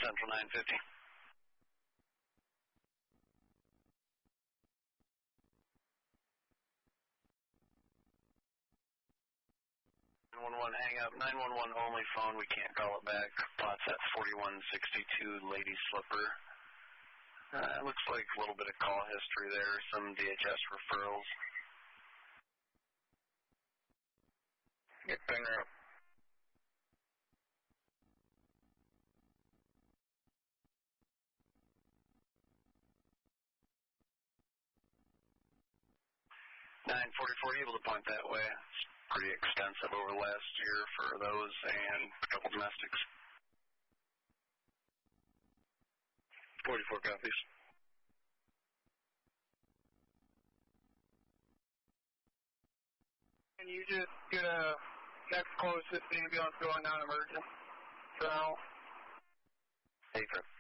Central 950. 911 hang up. 911 only phone. We can't call it back. Plots at 4162 Lady Slipper. Looks like a little bit of call history there. Some DHS referrals. Get finger up. Able to point that way. It's pretty extensive over last year for those and a couple domestics. 44 copies. Can you just get a next closest ambulance going non-emergent for now? Hey, Chris.